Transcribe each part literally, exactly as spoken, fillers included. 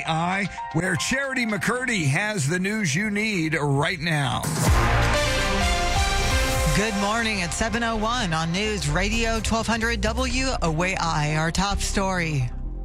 A I, where Charity McCurdy has the news you need right now. Good morning at seven oh one on News Radio twelve hundred W O A I. Our top story.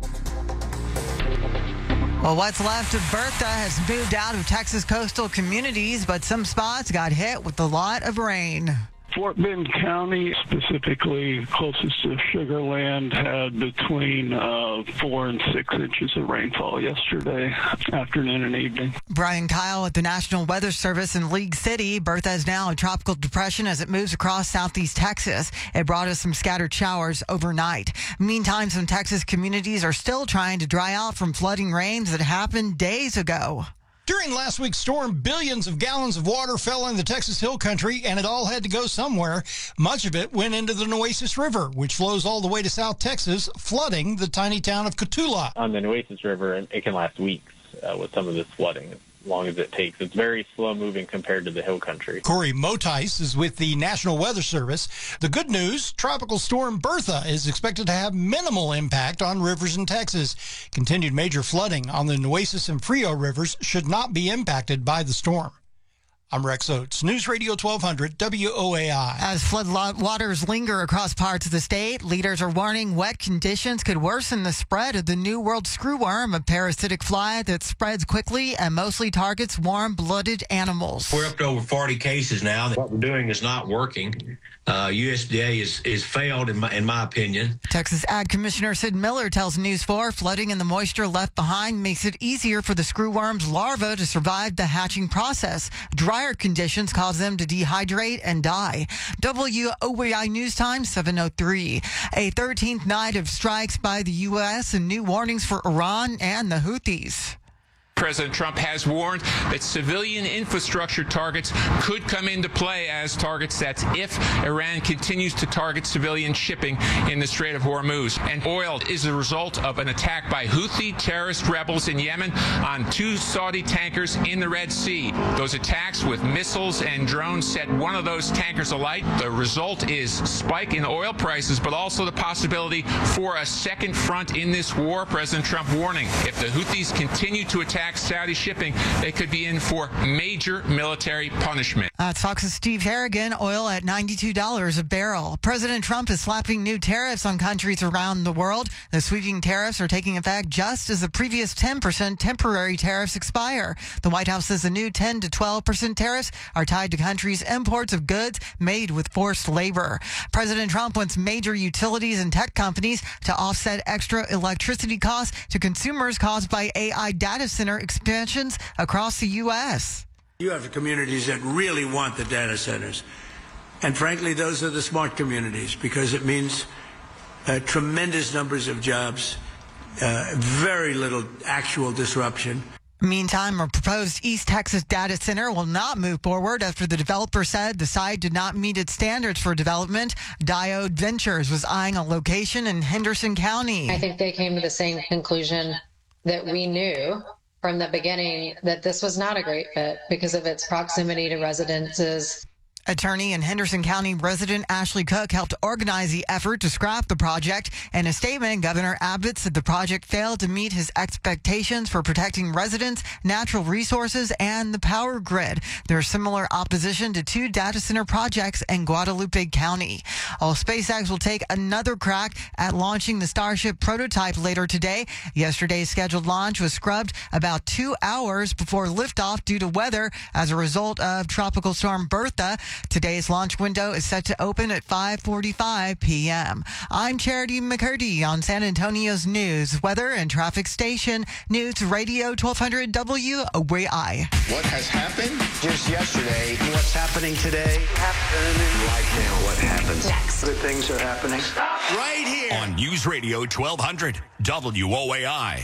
Well, what's left of Bertha has moved out of Texas coastal communities, but some spots got hit with a lot of rain. Fort Bend County, specifically closest to Sugar Land, had between uh, four and six inches of rainfall yesterday afternoon and evening. Brian Kyle at the National Weather Service in League City. Bertha is now a tropical depression as it moves across southeast Texas. It brought us some scattered showers overnight. Meantime, some Texas communities are still trying to dry out from flooding rains that happened days ago. During last week's storm, billions of gallons of water fell in the Texas Hill Country, and it all had to go somewhere. Much of it went into the Nueces River, which flows all the way to South Texas, flooding the tiny town of Cotulla. On the Nueces River, it can last weeks uh, with some of this flooding, as long as it takes. It's very slow-moving compared to the Hill Country. Corey Motice is with the National Weather Service. The good news, Tropical Storm Bertha is expected to have minimal impact on rivers in Texas. Continued major flooding on the Nueces and Frio rivers should not be impacted by the storm. I'm Rex Oates, News Radio twelve hundred W O A I. As flood waters linger across parts of the state, leaders are warning wet conditions could worsen the spread of the New World screwworm, a parasitic fly that spreads quickly and mostly targets warm-blooded animals. We're up to over forty cases now. What we're doing is not working. Uh, U S D A is, is failed, in my, in my opinion. Texas Ag Commissioner Sid Miller tells News four flooding and the moisture left behind makes it easier for the screwworm's larvae to survive the hatching process. Drier conditions cause them to dehydrate and die. W O A I News Time, seven oh three. A thirteenth night of strikes by the U S and new warnings for Iran and the Houthis. President Trump has warned that civilian infrastructure targets could come into play as targets. That's if Iran continues to target civilian shipping in the Strait of Hormuz. And oil is the result of an attack by Houthi terrorist rebels in Yemen on two Saudi tankers in the Red Sea. Those attacks with missiles and drones set one of those tankers alight. The result is spike in oil prices, but also the possibility for a second front in this war. President Trump warning, if the Houthis continue to attack Saudi shipping, they could be in for major military punishment. That's Fox's Steve Harrigan. Oil at ninety-two dollars a barrel. President Trump is slapping new tariffs on countries around the world. The sweeping tariffs are taking effect just as the previous ten percent temporary tariffs expire. The White House says the new ten to twelve percent tariffs are tied to countries' imports of goods made with forced labor. President Trump wants major utilities and tech companies to offset extra electricity costs to consumers caused by A I data center expansions across the U S. You have communities that really want the data centers. And frankly, those are the smart communities because it means uh, tremendous numbers of jobs, uh, very little actual disruption. Meantime, a proposed East Texas data center will not move forward after the developer said the site did not meet its standards for development. Diode Ventures was eyeing a location in Henderson County. I think they came to the same conclusion that we knew from the beginning, that this was not a great fit because of its proximity to residences. Attorney and Henderson County resident Ashley Cook helped organize the effort to scrap the project. In a statement, Governor Abbott said the project failed to meet his expectations for protecting residents, natural resources, and the power grid. There's similar opposition to two data center projects in Guadalupe County. Well, SpaceX will take another crack at launching the Starship prototype later today. Yesterday's scheduled launch was scrubbed about two hours before liftoff due to weather as a result of Tropical Storm Bertha. Today's launch window is set to open at five forty-five p.m. I'm Charity McCurdy on San Antonio's news, weather, and traffic station, News Radio twelve hundred W O A I. What has happened just yesterday? What's happening today? Happening right now. What happens next? Good things are happening. Right here on News Radio twelve hundred W O A I.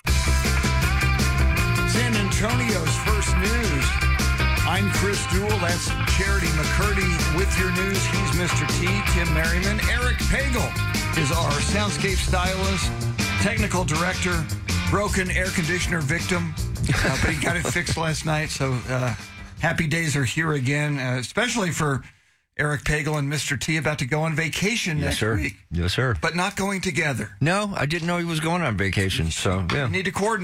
San Antonio's first news. I'm Chris Duell. That's Charity McCurdy with your news. He's Mister T, Tim Merriman. Eric Pagel is our soundscape stylist, technical director, broken air conditioner victim, uh, but he got it fixed last night. So uh, happy days are here again, uh, especially for Eric Pagel and Mister T about to go on vacation yes, next sir. week. Yes, sir. But not going together. No, I didn't know he was going on vacation. So, yeah. You need to coordinate.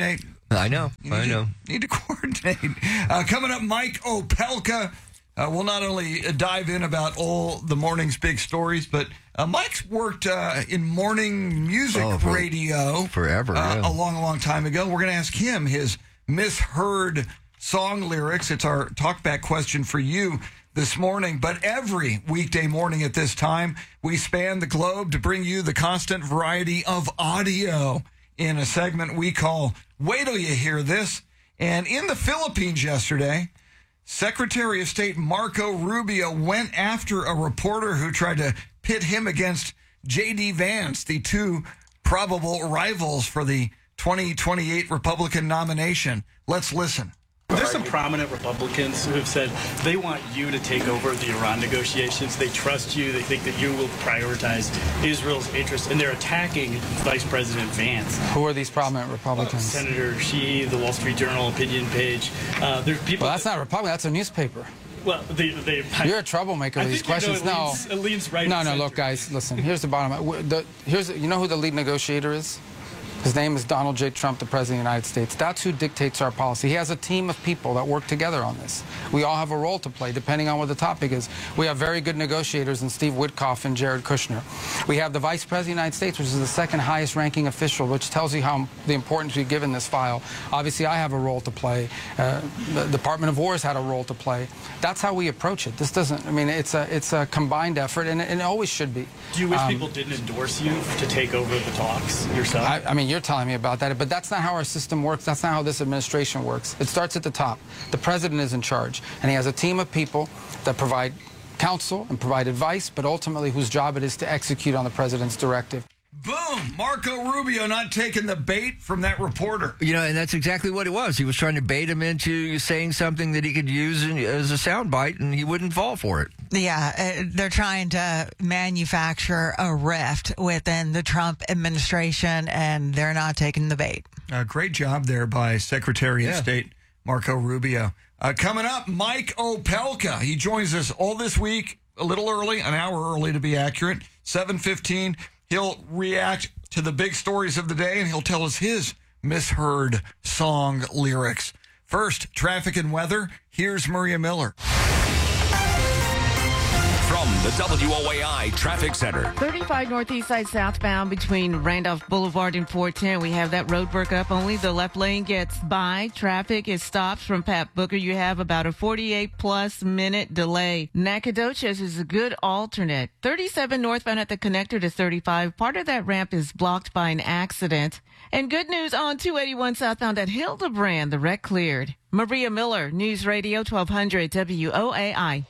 I know. You I need know. To, need to coordinate. Uh, coming up, Mike Opelka. Uh, we'll not only dive in about all the morning's big stories, but uh, Mike's worked uh, in morning music oh, for, radio forever, uh, yeah. a long, long time ago. We're going to ask him his misheard song lyrics. It's our talkback question for you this morning. But every weekday morning at this time, we span the globe to bring you the constant variety of audio in a segment we call Wait Till You Hear This. And in the Philippines yesterday, Secretary of State Marco Rubio went after a reporter who tried to pit him against J D. Vance, the two probable rivals for the twenty twenty-eight Republican nomination. Let's listen. There's some prominent Republicans who have said they want you to take over the Iran negotiations. They trust you. They think that you will prioritize Israel's interests, and they're attacking Vice President Vance. Who are these prominent Republicans? Uh, Senator Sheehy, the Wall Street Journal opinion page. Uh, there's people. Well, that's that, not Republican. That's a newspaper. Well, they, they, You're a troublemaker with these questions. You know, it leans, no, it leans right no, no. Look, guys, listen. Here's the bottom line. The, here's you know who the lead negotiator is? His name is Donald J. Trump, the President of the United States. That's who dictates our policy. He has a team of people that work together on this. We all have a role to play, depending on what the topic is. We have very good negotiators in Steve Witkoff and Jared Kushner. We have the Vice President of the United States, which is the second highest ranking official, which tells you how the importance we give in this file. Obviously, I have a role to play. Uh, the Department of War has had a role to play. That's how we approach it. This doesn't, I mean, it's a, it's a combined effort, and it, and it always should be. Do you wish um, people didn't endorse you to take over the talks yourself? I, I mean, you're telling me about that, but that's not how our system works. That's not how this administration works. It starts at the top. The president is in charge, and he has a team of people that provide counsel and provide advice, but ultimately whose job it is to execute on the president's directive. Boom! Marco Rubio not taking the bait from that reporter. You know, and that's exactly what it was. He was trying to bait him into saying something that he could use in, as a soundbite, and he wouldn't fall for it. Yeah, uh, they're trying to manufacture a rift within the Trump administration, and they're not taking the bait. Uh, great job there by Secretary yeah. of State Marco Rubio. Uh, coming up, Mike Opelka. He joins us all this week, a little early, an hour early to be accurate, seven fifteen. He'll react to the big stories of the day, and he'll tell us his misheard song lyrics. First, traffic and weather. Here's Maria Miller. From the W O A I Traffic Center. thirty-five Northeast Side southbound between Randolph Boulevard and four ten. We have that road work up. Only the left lane gets by. Traffic is stopped from Pat Booker. You have about a forty-eight plus minute delay. Nacogdoches is a good alternate. thirty-seven northbound at the connector to thirty-five. Part of that ramp is blocked by an accident. And good news on two eighty-one southbound at Hildebrand. The wreck cleared. Maria Miller, News Radio twelve hundred W O A I.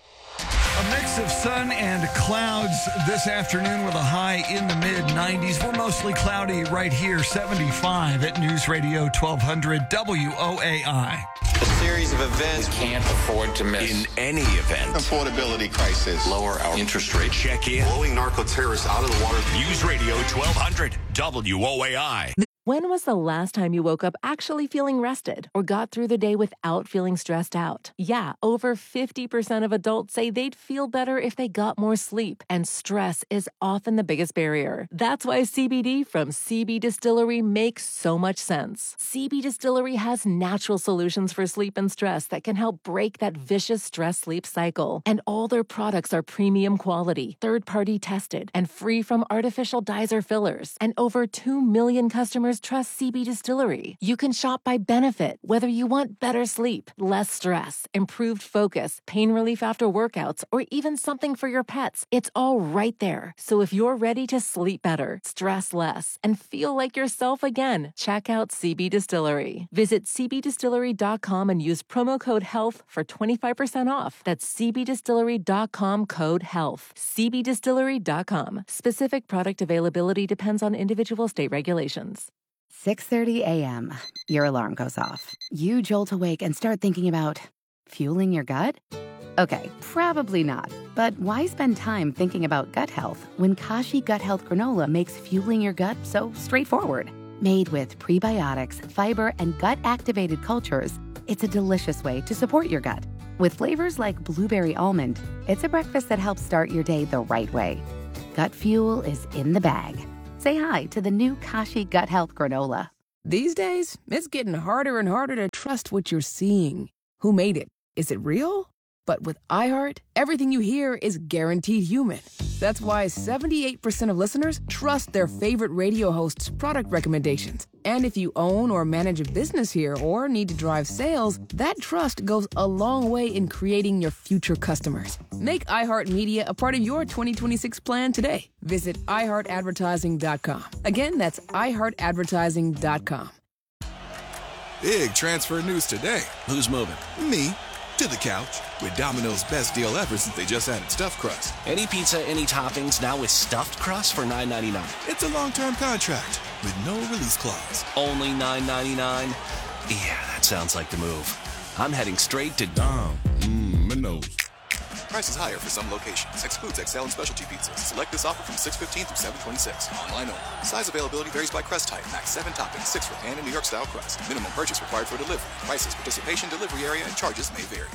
A mix of sun and clouds this afternoon with a high in the mid nineties. We're mostly cloudy right here, seventy-five at News Radio twelve hundred W O A I. A series of events Can't afford to miss. In any event. Affordability crisis. Lower our interest rate. Check in. Blowing narco terrorists out of the water. News Radio twelve hundred W O A I. When was the last time you woke up actually feeling rested or got through the day without feeling stressed out? Yeah, over fifty percent of adults say they'd feel better if they got more sleep, and stress is often the biggest barrier. That's why C B D from C B Distillery makes so much sense. C B Distillery has natural solutions for sleep and stress that can help break that vicious stress-sleep cycle. And all their products are premium quality, third-party tested, and free from artificial dyes or fillers. And over two million customers trust C B Distillery. You can shop by benefit, whether you want better sleep, less stress, improved focus, pain relief after workouts, or even something for your pets. It's all right there. So if you're ready to sleep better, stress less, and feel like yourself again, check out C B Distillery. Visit c b distillery dot com and use promo code HEALTH for twenty-five percent off. That's c b distillery dot com code HEALTH. c b distillery dot com. Specific product availability depends on individual state regulations. six thirty a.m. Your alarm goes off. You jolt awake and start thinking about fueling your gut? Okay, probably not. But why spend time thinking about gut health when Kashi Gut Health Granola makes fueling your gut so straightforward? Made with prebiotics, fiber, and gut-activated cultures, it's a delicious way to support your gut. With flavors like blueberry almond, it's a breakfast that helps start your day the right way. Gut fuel is in the bag. Say hi to the new Kashi Gut Health Granola. These days, it's getting harder and harder to trust what you're seeing. Who made it? Is it real? But with iHeart, everything you hear is guaranteed human. That's why seventy-eight percent of listeners trust their favorite radio host's product recommendations. And if you own or manage a business here or need to drive sales, that trust goes a long way in creating your future customers. Make iHeartMedia a part of your twenty twenty-six plan today. Visit i heart advertising dot com. Again, that's i heart advertising dot com. Big transfer news today. Who's moving? Me. To the couch with Domino's best deal ever since they just added stuffed crust. Any pizza, any toppings, now with stuffed crust for nine ninety-nine. It's a long-term contract with no release clause. Only nine ninety-nine? Yeah, that sounds like the move. I'm heading straight to Dom. Mmm, Minos. Prices higher for some locations. Excludes Excel and specialty pizzas. Select this offer from six fifteen through seven twenty-six. Online only. Size availability varies by crust type. Max seven toppings, six for pan and New York style crust. Minimum purchase required for delivery. Prices, participation, delivery area, and charges may vary.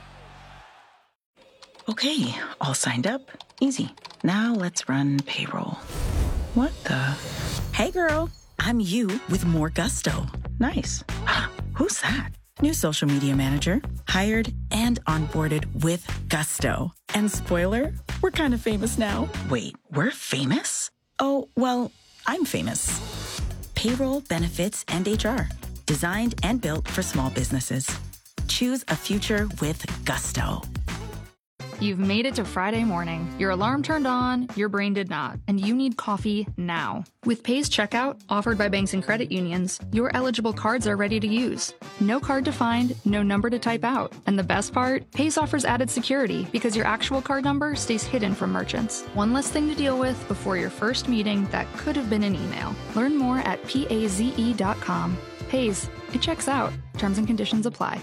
Okay, all signed up. Easy. Now let's run payroll. What the? Hey girl, I'm you with more gusto. Nice. Who's that? New social media manager, hired and onboarded with gusto. And spoiler, we're kind of famous now. Wait, we're famous? Oh, well, I'm famous. Payroll, benefits, and H R. Designed and built for small businesses. Choose a future with gusto. You've made it to Friday morning. Your alarm turned on, your brain did not, and you need coffee now. With Pay's checkout, offered by banks and credit unions, your eligible cards are ready to use. No card to find, no number to type out. And the best part, Pay's offers added security because your actual card number stays hidden from merchants. One less thing to deal with before your first meeting that could have been an email. Learn more at paze dot com. Pay's, it checks out. Terms and conditions apply.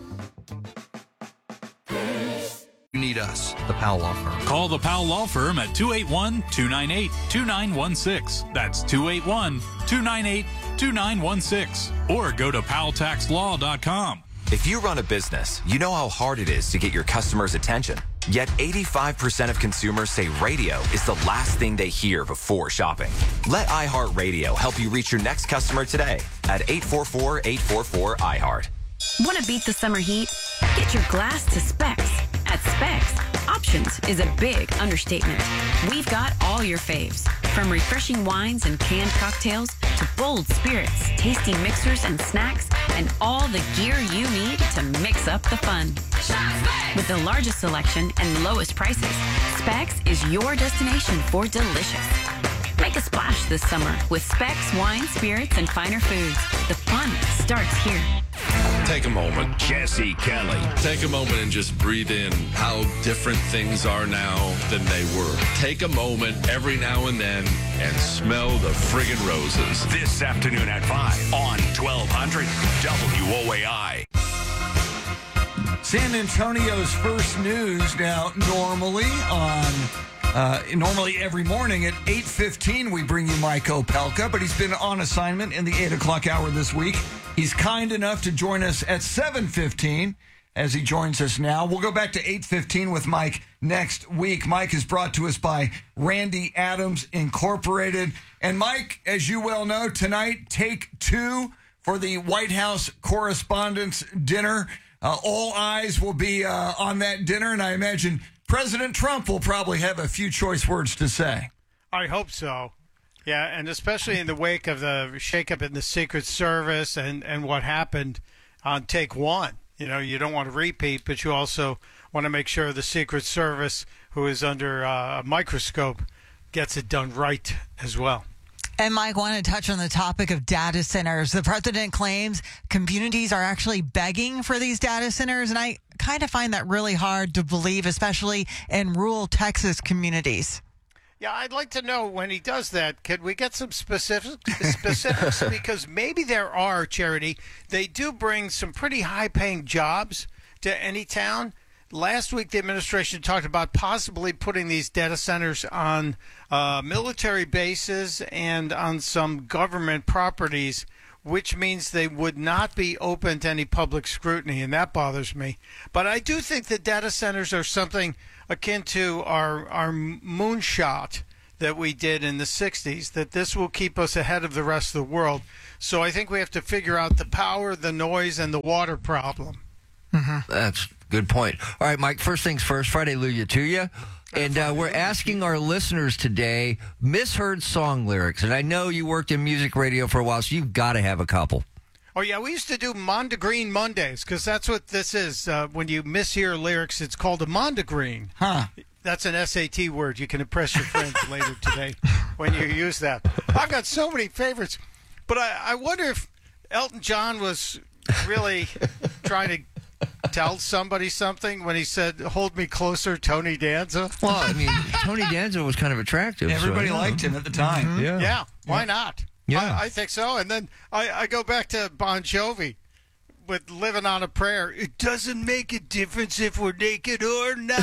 You need us, the Powell Law Firm. Call the Powell Law Firm at two eight one, two nine eight, two nine one six. That's two eight one, two nine eight, two nine one six. Or go to powell tax law dot com. If you run a business, you know how hard it is to get your customers' attention. Yet eighty-five percent of consumers say radio is the last thing they hear before shopping. Let iHeartRadio help you reach your next customer today at eight four four, eight four four, I heart. Want to beat the summer heat? Get your glass to Specs. At Specs, options is a big understatement. We've got all your faves, from refreshing wines and canned cocktails to bold spirits, tasty mixers and snacks, and all the gear you need to mix up the fun. With the largest selection and lowest prices, Specs is your destination for delicious. Make a splash this summer with Specs wine, spirits, and finer foods. The fun starts here. Take a moment. Jesse Kelly. Take a moment and just breathe in how different things are now than they were. Take a moment every now and then and smell the friggin' roses. This afternoon at five on twelve hundred W O A I. San Antonio's First News now normally on... Uh, normally every morning at eight fifteen, we bring you Mike Opelka, but he's been on assignment in the eight o'clock hour this week. He's kind enough to join us at seven fifteen as he joins us now. We'll go back to eight fifteen with Mike next week. Mike is brought to us by Randy Adams Incorporated. And Mike, as you well know, tonight, take two for the White House Correspondents' Dinner. Uh, all eyes will be uh, on that dinner, and I imagine President Trump will probably have a few choice words to say. I hope so. Yeah, and especially in the wake of the shakeup in the Secret Service and, and what happened on take one. You know, you don't want to repeat, but you also want to make sure the Secret Service, who is under uh, a microscope, gets it done right as well. And Mike, wanted to touch on the topic of data centers. The president claims communities are actually begging for these data centers, and I kind of find that really hard to believe, especially in rural Texas communities. Yeah, I'd like to know when he does that, could we get some specific, specifics? Because maybe there are, Charity. They do bring some pretty high-paying jobs to any town. Last week, the administration talked about possibly putting these data centers on uh, military bases and on some government properties, which means they would not be open to any public scrutiny, and that bothers me. But I do think that data centers are something akin to our, our moonshot that we did in the sixties, that this will keep us ahead of the rest of the world. So I think we have to figure out the power, the noise, and the water problem. Mm-hmm. That's a good point. All right, Mike, first things first, Friday Hallelujah to you. And uh, we're asking our listeners today misheard song lyrics. And I know you worked in music radio for a while, so you've got to have a couple. Oh, yeah, we used to do Mondegreen Mondays, because that's what this is. Uh, when you mishear lyrics, it's called a Mondegreen. Huh. That's an S A T word. You can impress your friends later today when you use that. I've got so many favorites. But I, I wonder if Elton John was really trying to tell somebody something when he said, "Hold me closer, Tony Danza." Well, I mean, Tony Danza was kind of attractive. Everybody so, liked him at the time. Mm-hmm. Yeah. Yeah, why not? Yeah. I, I think so. And then I, I go back to Bon Jovi with "Living on a Prayer." It doesn't make a difference if we're naked or not.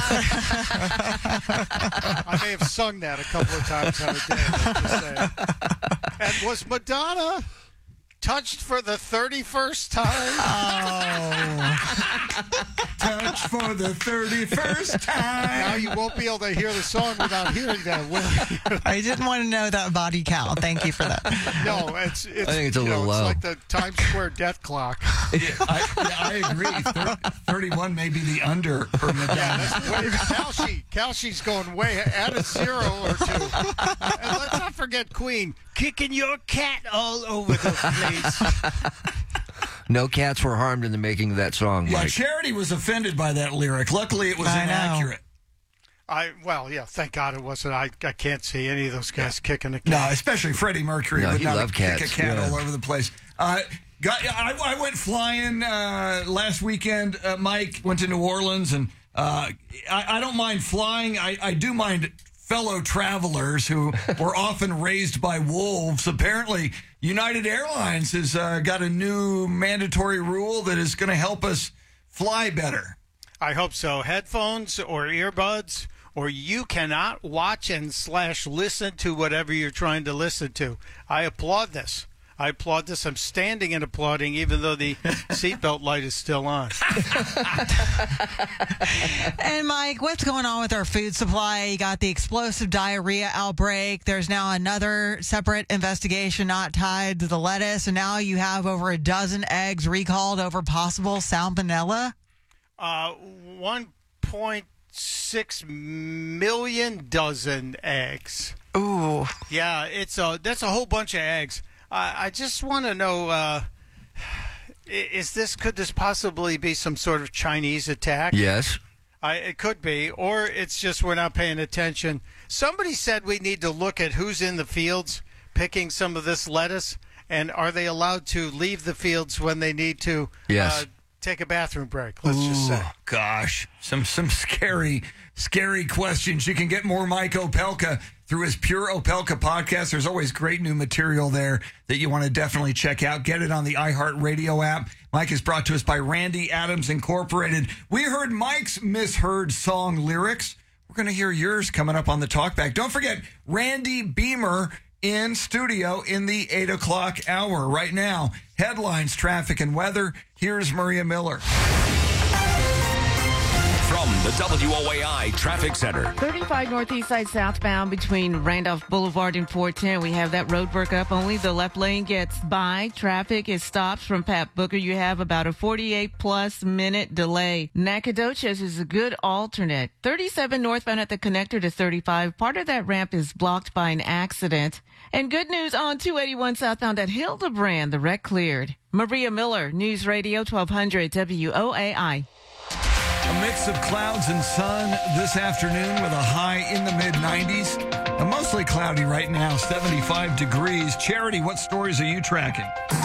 I may have sung that a couple of times on a day. Let's just say. And was Madonna touched for the thirty-first time? Oh. Touch for the thirty-first time. Now you won't be able to hear the song without hearing that, will you? I didn't want to know that body count. Thank you for that. No, it's it's, I think it's a you little know, low. It's like the Times Square death clock. Yeah, I, I agree. Thir- thirty-one may be the under for Madonna. Yeah, that's way, Calci, Calci's going way at a zero or two. And let's not forget Queen, kicking your cat all over the place. No cats were harmed in the making of that song, Yeah, Mike. Charity was offended by that lyric. Luckily, it was I know. inaccurate. I well, yeah, thank God it wasn't. I, I can't see any of those guys kicking a cat. No, especially Freddie Mercury No, would he not loved kick cats, a cat yeah. all over the place. Uh, got, I, I went flying uh, last weekend. Uh, Mike went to New Orleans, and uh, I, I don't mind flying. I, I do mind fellow travelers who were often raised by wolves. Apparently, United Airlines has uh, got a new mandatory rule that is going to help us fly better. I hope so. Headphones or earbuds, or you cannot watch and slash listen to whatever you're trying to listen to. I applaud this. I applaud this. I'm standing and applauding, even though the seatbelt light is still on. And Mike, what's going on with our food supply? You got the explosive diarrhea outbreak. There's now another separate investigation not tied to the lettuce. And now you have over a dozen eggs recalled over possible salmonella. Uh, one point six million dozen eggs. Ooh. Yeah, it's a, that's a whole bunch of eggs. Uh, I just want to know, uh, is this, could this possibly be some sort of Chinese attack? Yes. I, it could be, or it's just we're not paying attention. Somebody said we need to look at who's in the fields picking some of this lettuce, and are they allowed to leave the fields when they need to Yes. uh, take a bathroom break, let's just say. Ooh, gosh, some some scary, scary questions. You can get more Mike Opelka through his Pure Opelka podcast. There's always great new material there that you want to definitely check out. Get it on the iHeartRadio app. Mike is brought to us by Randy Adams Incorporated. We heard Mike's misheard song lyrics. We're going to hear yours coming up on the Talkback. Don't forget, Randy Beamer in studio in the eight o'clock hour. Right now, headlines, traffic, and weather. Here's Maria Miller. From the W O A I Traffic Center. thirty-five Northeast Side southbound between Randolph Boulevard and four ten. We have that road work up. Only the left lane gets by. Traffic is stopped from Pat Booker. You have about a forty-eight plus minute delay. Nacogdoches is a good alternate. thirty-seven northbound at the connector to thirty-five. Part of that ramp is blocked by an accident. And good news on two eighty-one southbound at Hildebrand. The wreck cleared. Maria Miller, News Radio twelve hundred W O A I. A mix of clouds and sun this afternoon with a high in the mid nineties. And mostly cloudy right now, seventy-five degrees. Charity, what stories are you tracking?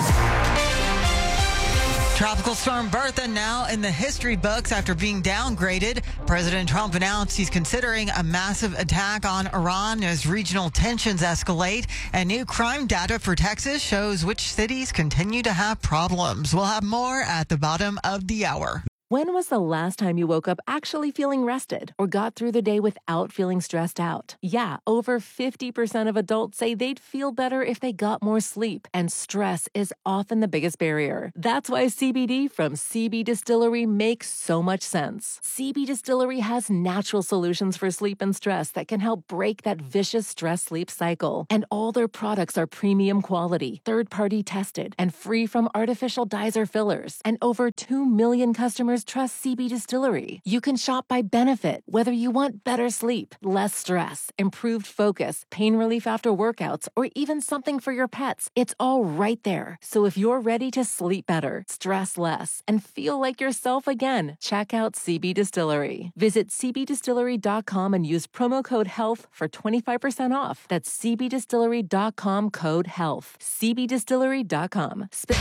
Tropical storm Bertha now in the history books after being downgraded. President Trump announced he's considering a massive attack on Iran as regional tensions escalate. And new crime data for Texas shows which cities continue to have problems. We'll have more at the bottom of the hour. When was the last time you woke up actually feeling rested or got through the day without feeling stressed out? Yeah, over fifty percent of adults say they'd feel better if they got more sleep, and stress is often the biggest barrier. That's why C B D from C B Distillery makes so much sense. C B Distillery has natural solutions for sleep and stress that can help break that vicious stress-sleep cycle. And all their products are premium quality, third-party tested, and free from artificial dyes or fillers. And over two million customers trust C B Distillery. You can shop by benefit, whether you want better sleep, less stress, improved focus, pain relief after workouts, or even something for your pets. It's all right there. So if you're ready to sleep better, stress less, and feel like yourself again, check out C B Distillery. Visit c b distillery dot com and use promo code HEALTH for twenty-five percent off. That's c b distillery dot com code HEALTH. c b distillery dot com. Sp-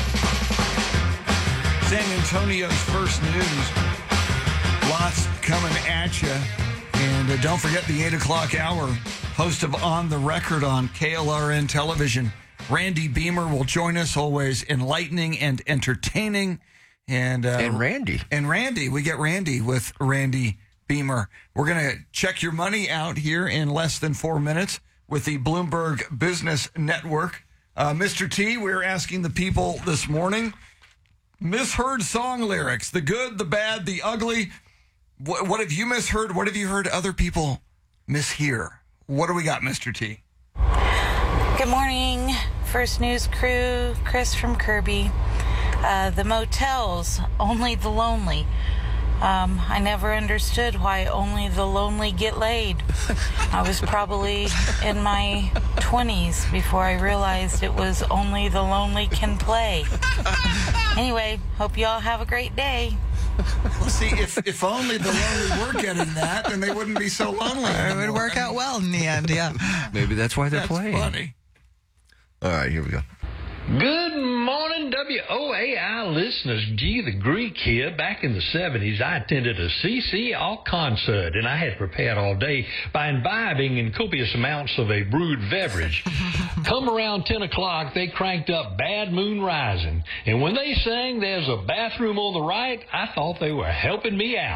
San Antonio's first news. Lots coming at you. And uh, don't forget the eight o'clock hour. Host of On the Record on K L R N Television. Randy Beamer will join us, always enlightening and entertaining. And, uh, and Randy. And Randy. We get Randy with Randy Beamer. We're going to check your money out here in less than four minutes with the Bloomberg Business Network. Uh, Mister T, we're asking the people this morning, misheard song lyrics, the good, the bad, the ugly. What, what have you misheard? What have you heard other people mishear? What do we got, Mister T? Good morning, First News crew. Chris from Kirby. Uh, the motels, only the lonely. Um, I never understood why only the lonely get laid. I was probably in my twenties before I realized it was only the lonely can play. Anyway, hope you all have a great day. Well, see, if, if only the lonely were getting that, then they wouldn't be so lonely anymore. It would work out well in the end, yeah. Maybe that's why they're That's playing. funny. All right, here we go. Good morning, W O A I listeners. Gee, the Greek here. Back in the seventies, I attended a C C L concert, and I had prepared all day by imbibing in copious amounts of a brewed beverage. Come around ten o'clock, they cranked up Bad Moon Rising, and when they sang There's a Bathroom on the Right, I thought they were helping me out.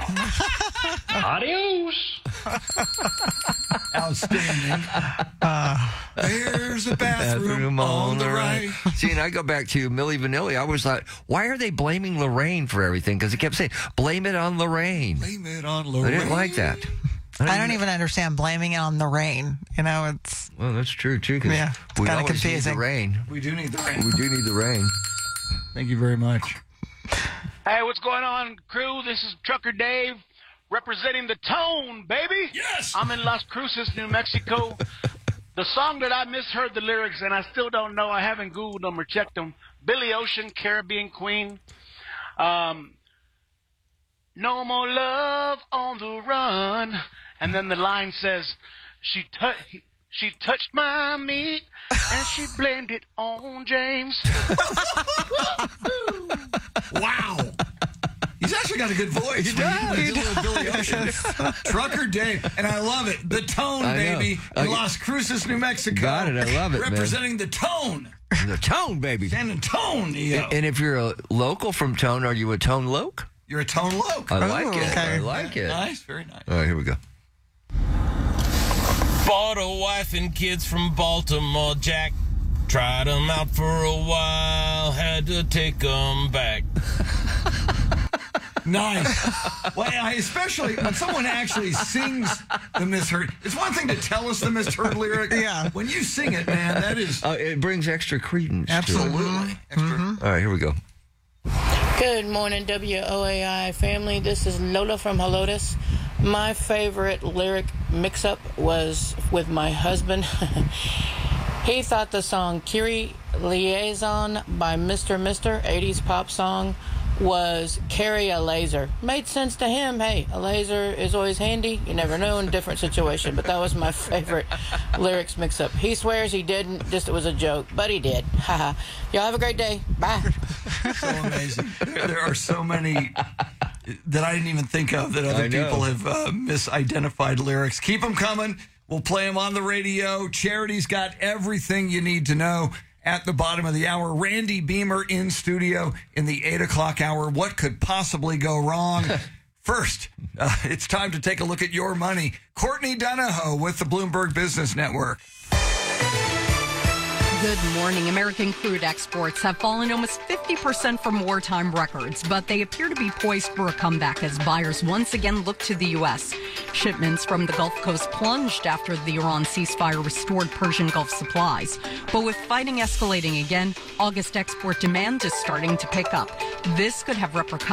Adios. Outstanding. Uh, There's a bathroom, bathroom on, on the right. right. See, and I go back to Milli Vanilli. I was like, why are they blaming Lorraine for everything? Because it kept saying, blame it on Lorraine. Blame it on Lorraine. I didn't like that. I don't, I don't even understand blaming it on the rain. You know, it's... Well, that's true, too. Cause yeah, it's we kind of always confusing. Need the rain. We do need the rain. We do need the rain. Thank you very much. Hey, what's going on, crew? This is Trucker Dave, representing the Tone, baby. Yes! I'm in Las Cruces, New Mexico. The song that I misheard the lyrics, and I still don't know, I haven't Googled them or checked them, Billy Ocean, Caribbean Queen. Um, no more love on the run. And then the line says, she, tu- she touched my meat, and she blamed it on James. Wow. He's actually got a good voice. He does. He does. Billy Ocean. Trucker Dave. And I love it. The Tone, I baby. know. In I, Las Cruces, New Mexico. Got it. I love it, Representing man. the Tone. The Tone, baby. San Antonio. And, and if you're a local from Tone, are you a Tone Loke? You're a Tone Loke. I like oh, it. Okay. I like it. Nice. Very nice. All right, here we go. Bought a wife and kids from Baltimore, Jack. Tried them out for a while, had to take them back. Nice. Well, I especially when someone actually sings the misheard. It's one thing to tell us the misheard lyric. Yeah. When you sing it, man, that is. Uh, it brings extra credence. Absolutely. To it. Extra. Mm-hmm. All right, here we go. Good morning, W O A I family. This is Lola from Helotes. My favorite lyric mix-up was with my husband. He thought the song Kyrie Liaison by Mister Mister, eighties pop song, was carry a laser. Made sense to him. Hey, a laser is always handy. You never know in a different situation. But that was my favorite lyrics mix-up. He swears he didn't, just it was a joke. But he did. Haha. Y'all have a great day. Bye. So amazing. There are so many that I didn't even think of that other people have uh, misidentified lyrics. Keep them coming. We'll play them on the radio. Charity's got everything you need to know at the bottom of the hour. Randy Beamer in studio in the eight o'clock hour. What could possibly go wrong? First, uh, it's time to take a look at your money. Courtney Donahoe with the Bloomberg Business Network. Good morning. American crude exports have fallen almost fifty percent from wartime records, but they appear to be poised for a comeback as buyers once again look to the U S. Shipments from the Gulf Coast plunged after the Iran ceasefire restored Persian Gulf supplies. But with fighting escalating again, August export demand is starting to pick up. This could have repercussions